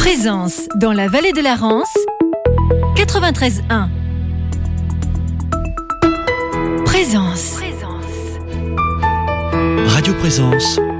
Présence dans la vallée de la Rance, 93.1. Présence. Radio Présence,